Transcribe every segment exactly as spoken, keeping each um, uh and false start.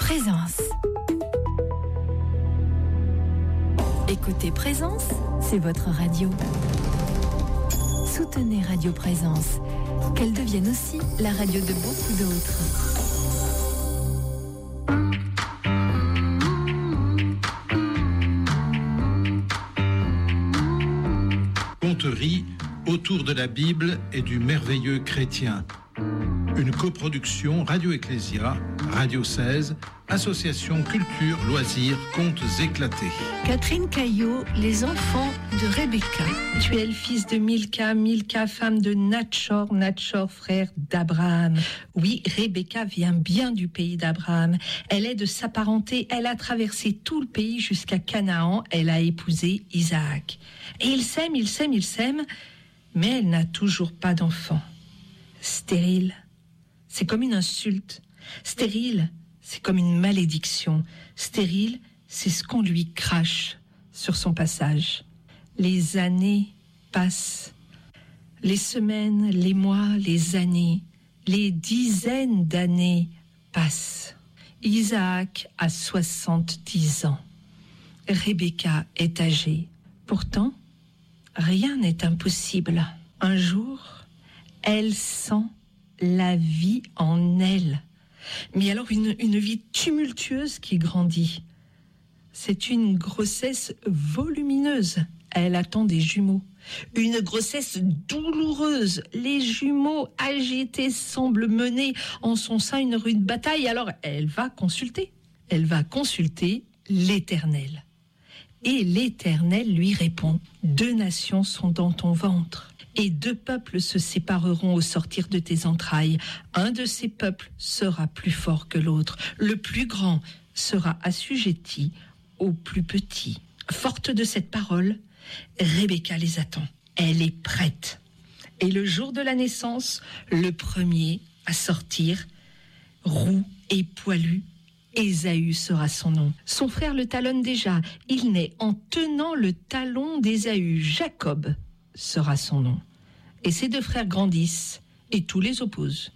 Présence. Écoutez Présence, c'est votre radio. Soutenez Radio Présence, qu'elle devienne aussi la radio de beaucoup d'autres. Conterie autour de la Bible et du merveilleux chrétien. Une coproduction Radio Ecclésia, Radio seize, Association Culture, Loisirs, Contes éclatés. Catherine Caillot, les enfants de Rebecca. Tu es le fils de Milka, Milka, femme de Natchor, Natchor, frère d'Abraham. Oui, Rebecca vient bien du pays d'Abraham. Elle est de sa parenté, elle a traversé tout le pays jusqu'à Canaan, elle a épousé Isaac. Et ils s'aiment, ils s'aiment, ils s'aiment, mais elle n'a toujours pas d'enfant. Stérile, c'est comme une insulte. Stérile, c'est comme une malédiction. Stérile, c'est ce qu'on lui crache sur son passage. Les années passent. Les semaines, les mois, les années, les dizaines d'années passent. Isaac a soixante-dix ans. Rebecca est âgée. Pourtant, rien n'est impossible. Un jour, elle sent la vie en elle. Mais alors une, une vie tumultueuse qui grandit. C'est une grossesse volumineuse. Elle attend des jumeaux. Une grossesse douloureuse. Les jumeaux agités semblent mener en son sein une rude bataille. Alors elle va consulter. Elle va consulter l'Éternel. Et l'Éternel lui répond, « Deux nations sont dans ton ventre. Et deux peuples se sépareront au sortir de tes entrailles. Un de ces peuples sera plus fort que l'autre. Le plus grand sera assujetti au plus petit. » Forte de cette parole, Rebecca les attend. Elle est prête. Et le jour de la naissance, le premier à sortir, roux et poilu, Ésaü sera son nom. Son frère le talonne déjà. Il naît en tenant le talon d'Ésaü. Jacob sera son nom. Et ses deux frères grandissent, et tous les opposent.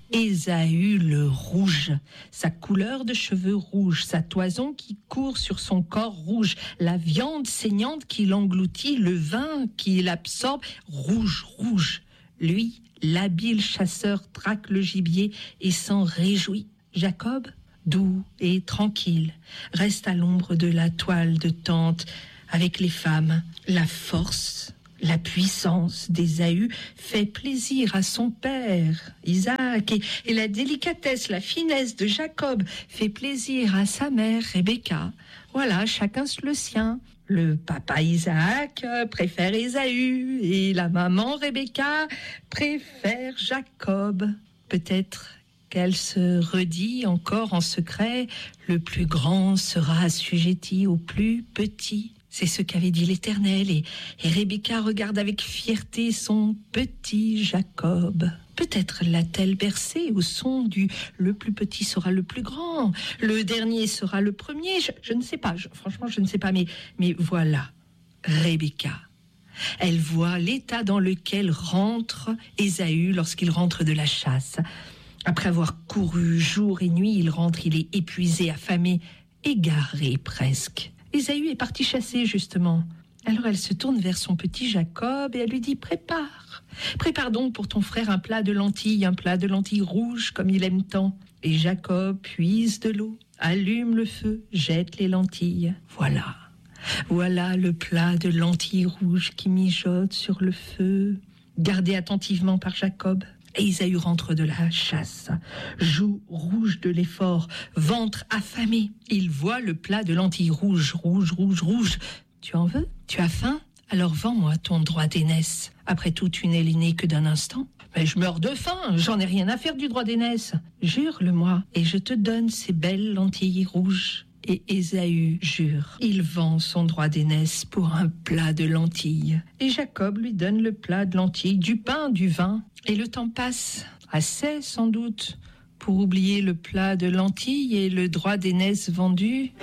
Ésaü le rouge, sa couleur de cheveux rouge, sa toison qui court sur son corps rouge, la viande saignante qui l'engloutit, le vin qui l'absorbe, rouge, rouge. Lui, l'habile chasseur, traque le gibier et s'en réjouit. Jacob, doux et tranquille, reste à l'ombre de la toile de tente avec les femmes. La force, la puissance d'Ésaü fait plaisir à son père, Isaac, et, et la délicatesse, la finesse de Jacob fait plaisir à sa mère, Rebecca. Voilà, chacun le sien. Le papa Isaac préfère Ésaü et la maman Rebecca préfère Jacob. Peut-être qu'elle se redit encore en secret, le plus grand sera assujetti au plus petit. C'est ce qu'avait dit l'Éternel, et, et Rebecca regarde avec fierté son petit Jacob. Peut-être l'a-t-elle bercé au son du « le plus petit sera le plus grand, le dernier sera le premier ». Je, je ne sais pas, je, franchement je ne sais pas, mais, mais voilà, Rebecca. Elle voit l'état dans lequel rentre Ésaü lorsqu'il rentre de la chasse. Après avoir couru jour et nuit, il rentre, il est épuisé, affamé, égaré presque. Ésaü est parti chasser, justement. Alors elle se tourne vers son petit Jacob et elle lui dit « Prépare, prépare donc pour ton frère un plat de lentilles, un plat de lentilles rouges comme il aime tant. » Et Jacob puise de l'eau, allume le feu, jette les lentilles. Voilà, voilà le plat de lentilles rouges qui mijote sur le feu, gardé attentivement par Jacob. Et Ésaü rentre de la chasse, joues rouges de l'effort, ventre affamé. Il voit le plat de lentilles rouges, rouges, rouges, rouges. Tu en veux ? Tu as faim ? Alors vends-moi ton droit d'aînesse. Après tout, tu n'es l'aîné que d'un instant. Mais je meurs de faim, j'en ai rien à faire du droit d'aînesse. Jure-le-moi, et je te donne ces belles lentilles rouges. Et Ésaü jure. Il vend son droit d'aînesse pour un plat de lentilles. Et Jacob lui donne le plat de lentilles, du pain, du vin. Et le temps passe, assez sans doute, pour oublier le plat de lentilles et le droit d'aînesse vendu.